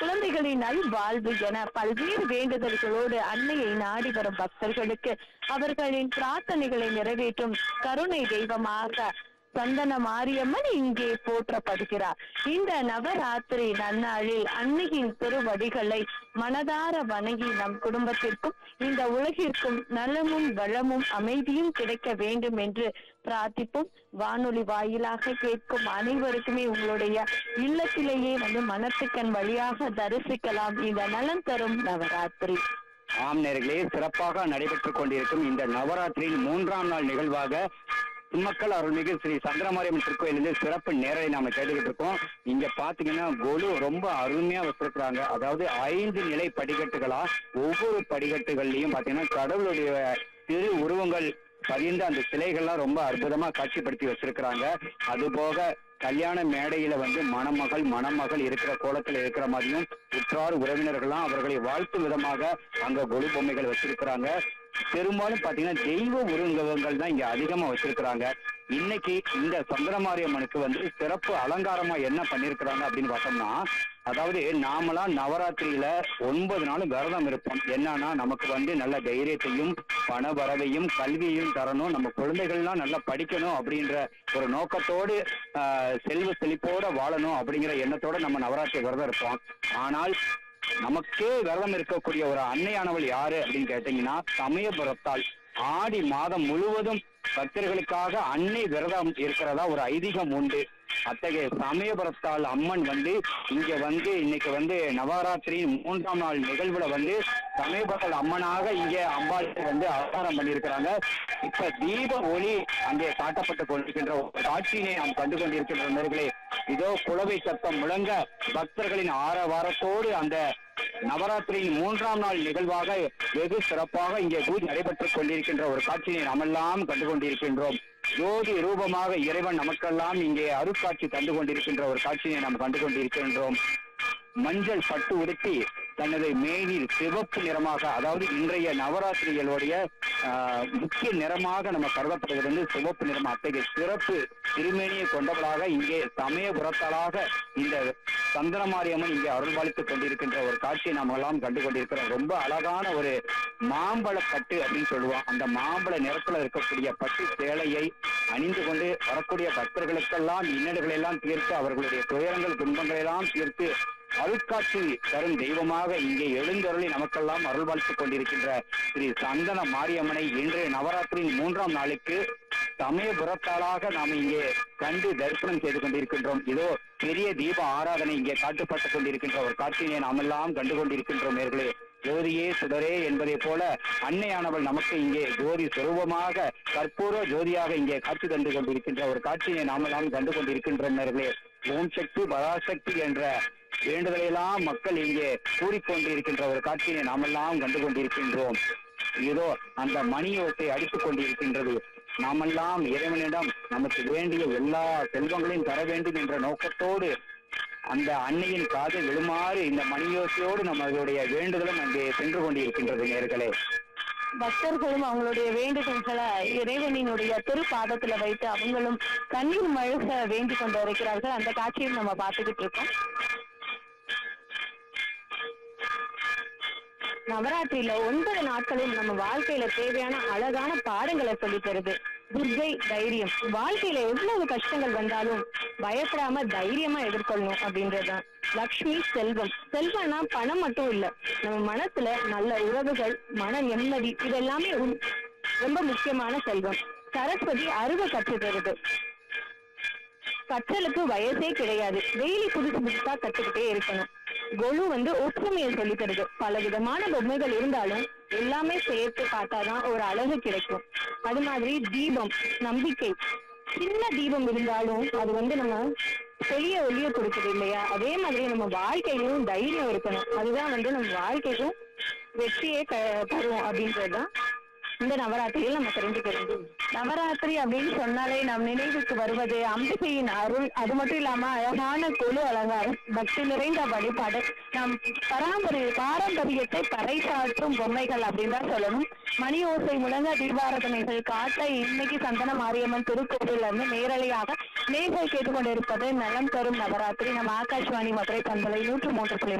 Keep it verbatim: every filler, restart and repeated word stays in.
குழந்தைகளின் நல்வாழ்வு என பல்வேறு வேண்டுதல்களோடு அன்னையை நாடி வரும் பக்தர்களுக்கு அவர்களின் பிரார்த்தனைகளை நிறைவேற்றும் கருணை தெய்வமாக சந்தன மாரியம்மன் இங்கே போற்றப்படுகிறார். இந்த நவராத்திரி நன்னாளில் அன்னையின் திருவடிகளை மனதார வணங்கி நம் குடும்பத்திற்கும் இந்த உலகிற்கும் நலமும் வளமும் அமைதியும் கிடைக்க வேண்டும் என்று பிரார்த்திப்போம். வானொலி வாயிலாக கேட்கும் அனைவருக்குமே உங்களுடைய இல்லத்திலேயே வந்து மனத்துக்கண் வழியாக தரிசிக்கலாம் இந்த நலன் தரும் நவராத்திரி. ஆம் நேர்களே, சிறப்பாக நடைபெற்றுக் கொண்டிருக்கும் இந்த நவராத்திரியின் மூன்றாம் நாள் நிகழ்வாக மக்கள் அருள்மிகு ஸ்ரீ சந்திரமாரியம்மன் திருக்கோயிலிருந்து சிறப்பு நேரலை நாம கேட்டுக்கிட்டு இருக்கோம். இங்க பாத்தீங்கன்னா கொலு ரொம்ப அருமையா வச்சிருக்கிறாங்க. அதாவது ஐந்து நிலை படிக்கட்டுகளா, ஒவ்வொரு படிக்கட்டுகள்லயும் பாத்தீங்கன்னா கடவுளுடைய திரு உருவங்கள் பதிந்த அந்த சிலைகள்லாம் ரொம்ப அற்புதமா காட்சிப்படுத்தி வச்சிருக்கிறாங்க. அது போக கல்யாண மேடையில வந்து மணமகள் மணமகள் இருக்கிற கோலத்துல இருக்கிற மாதிரியும் உற்றார் உறவினர்கள்லாம் அவர்களை வாழ்த்தும் விதமாக அங்க கொலு பொம்மைகள் வச்சிருக்கிறாங்க. பெரும்பாலும் பாத்தீங்கன்னா தெய்வ உருவங்கள் தான் இங்க அதிகமா வச்சிருக்கிறாங்க. இன்னைக்கு இந்த சந்திரமாரியம்மனுக்கு வந்து சிறப்பு அலங்காரமா என்ன பண்ணிருக்கிறாங்க அப்படின்னு பார்த்தோம்னா, அதாவது நாமெல்லாம் நவராத்திரியில ஒன்பது நாளும் விரதம் இருப்போம். என்னன்னா நமக்கு வந்து நல்ல தைரியத்தையும் பண வரவையும் கல்வியையும் தரணும், நம்ம குழந்தைகள்லாம் நல்லா படிக்கணும் அப்படின்ற ஒரு நோக்கத்தோடு ஆஹ் செல்வ செழிப்போட வாழணும் அப்படிங்கிற எண்ணத்தோட நம்ம நவராத்திரி விரதம் இருப்போம். ஆனால் நமக்கே விரதம் இருக்கக்கூடிய ஒரு அன்னையானவள் யாரு அப்படின்னு கேட்டீங்கன்னா, சமயபுரத்தால் ஆடி மாதம் முழுவதும் பக்தர்களுக்காக அன்னை விரதம் இருக்கிறதா ஒரு ஐதீகம் உண்டு. அத்தகைய சமயபுரத்தால் அம்மன் வந்து இங்க வந்து இன்னைக்கு வந்து நவராத்திரி மூன்றாம் நாள் நிகழ்வுல வந்து சமயபுரத்தால் அம்மனாக இங்கே அம்பாள் வந்து அவதாரம் பண்ணியிருக்கிறாங்க. இப்ப தீப ஒளி அங்கே காட்டப்பட்டு கொண்டிருக்கின்ற ஒரு காட்சியினை நாம் கண்டு கொண்டிருக்கின்ற நேர்களே, இதோ குலவை சத்தம் முழங்க பக்தர்களின் ஆரவாரத்தோடு அந்த நவராத்திரியின் மூன்றாம் நாள் நிகழ்வாக வெகு சிறப்பாக இங்கே பூஜை நடைபெற்றுக் கொண்டிருக்கின்ற ஒரு காட்சியை நாமெல்லாம் கண்டு கொண்டிருக்கின்றோம். ஜோதி ரூபமாக இறைவன் நமக்கெல்லாம் இங்கே அருட்காட்சி தந்து கொண்டிருக்கின்ற ஒரு காட்சியை நாம் கண்டு கொண்டிருக்கின்றோம். மஞ்சள் பட்டு உடுத்தி தனது மேனில் சிவப்பு நிறமாக, அதாவது இன்றைய நவராத்திரிகளுடைய ஆஹ் முக்கிய நிறமாக நம்ம கருதப்படுவது வந்து சிவப்பு நிறம். அத்தகைய சிறப்பு திருமேனியை கொண்டவளாக இங்கே சமயபுரத்தலாக இந்த சந்திரமாரியம்மன் இங்கே அருள்பாலித்துக் கொண்டிருக்கின்ற ஒரு காட்சியை நாம் எல்லாம் கண்டு கொண்டிருக்கிறோம். ரொம்ப அழகான ஒரு மாம்பழ பட்டு அப்படின்னு சொல்லுவோம். அந்த மாம்பழ நிறத்துல இருக்கக்கூடிய பட்டு சேலையை அணிந்து கொண்டு வரக்கூடிய பக்தர்களுக்கெல்லாம் இன்னல்களை எல்லாம் தீர்த்து அவர்களுடைய துயரங்கள் துன்பங்களை எல்லாம் தீர்த்து அருட்காட்சி தரும் தெய்வமாக இங்கே எழுந்தருளி நமக்கெல்லாம் அருள்பாலித்துக் கொண்டிருக்கின்ற ஸ்ரீ சந்தன மாரியம்மனை இன்று நவராத்திரியின் மூன்றாம் நாளுக்கு சமயபுரத்தாளாக நாம் இங்கே கண்டு தரிசனம் செய்து கொண்டிருக்கின்றோம். இதோ பெரிய தீப ஆராதனை இங்கே காட்டப்பட்டுக் கொண்டிருக்கின்ற ஒரு காட்சியை நாம் எல்லாம் கண்டு கொண்டிருக்கின்றோம் நேர்களே. ஜோதியே சுடரே என்பதை போல அன்னையானவள் நமக்கு இங்கே ஜோதி சுரூபமாக கற்பூர ஜோதியாக இங்கே காட்சி தந்து கொண்டிருக்கின்ற ஒரு காட்சியை நாம் எல்லாம் கண்டு கொண்டிருக்கின்றோம் நேர்களே. ஓம் சக்தி பராசக்தி என்ற வேண்டுதலையெல்லாம் மக்கள் இங்கே கூறிக்கொண்டிருக்கின்ற ஒரு காட்சியை நாமெல்லாம் கண்டு கொண்டிருக்கின்றோம். இதோ அந்த மணியோசை அடித்துக் கொண்டிருக்கின்றது. நாமெல்லாம் இறைவனிடம் நமக்கு வேண்டிய எல்லா செல்வங்களையும் தர வேண்டும் என்ற நோக்கத்தோடு அந்த அன்னையின் காதில் விழுமாறு இந்த மணியோசையோடு நம்மளுடைய வேண்டுதலும் அங்கே சென்று கொண்டிருக்கின்றது நேர்களே. பக்தர்களும் அவங்களுடைய வேண்டுதல்களை இறைவனினுடைய திருப்பாதத்துல வைத்து அவங்களும் கண்ணீர் மழுக வேண்டிக் கொண்டு இருக்கிறார்கள். அந்த காட்சியும் நம்ம பார்த்துக்கிட்டு இருக்கோம். நவராத்திரியில ஒன்பது நாட்களும் நம்ம வாழ்க்கையில தேவையான அழகான பாடங்களை சொல்லி தருது. துர்கை தைரியம். வாழ்க்கையில எவ்வளவு கஷ்டங்கள் வந்தாலும் பயப்படாம தைரியமா எதிர்கொள்ளணும் அப்படின்றதுதான். லக்ஷ்மி செல்வம். செல்வம்னா பணம் மட்டும் இல்ல, நம்ம மனசுல நல்ல உறவுகள், மன நிம்மதி, இதெல்லாமே ரொம்ப முக்கியமான செல்வம். சரஸ்வதி அறிவை கற்று தருது. கற்றலுக்கு வயசே கிடையாது, டெய்லி புதுசு புதுசா கத்துக்கிட்டே இருக்கணும். கொலு வந்து ஒற்றுமையை சொல்லி தருது. பல விதமான பொம்மைகள் இருந்தாலும் எல்லாமே சேர்த்து பார்த்தாதான் ஒரு அழகு கிடைக்கும். அது மாதிரி தீபம் நம்பிக்கை. சின்ன தீபம் இருந்தாலும் அது வந்து நம்ம பெரிய ஒளிய கொடுக்குது இல்லையா? அதே மாதிரி நம்ம வாழ்க்கையிலும் தைரியம் இருக்கணும். அதுதான் வந்து நம்ம வாழ்க்கைக்கும் வெற்றியே க தரும் அப்படின்றதுதான் இந்த நவராத்திரியில் நம்ம தெரிஞ்சுக்கிறது. நவராத்திரி அப்படின்னு சொன்னாலே நம் நினைவுக்கு வருவது அம்பிகையின் அருள். அது மட்டும் இல்லாம அழகான கொலு அலங்காரம், பக்தி நிறைந்த வழிபாடு, நம் பராம்பரிய பாரம்பரியத்தை பறைசாற்றும் பொம்மைகள் அப்படின்னு தான் சொல்லணும். மணி ஓசை முழங்க தீபாராதனைகள் காட்ட இன்னைக்கு சந்தன மாரியம்மன் திருக்கோவில இருந்து நேரலையாக நேர்கள் கேட்டுக்கொண்டிருப்பது நலம் தரும் நவராத்திரி. நம்ம ஆகாஷ்வாணி மதுரை பண்பலை நூற்று மூன்று புள்ளி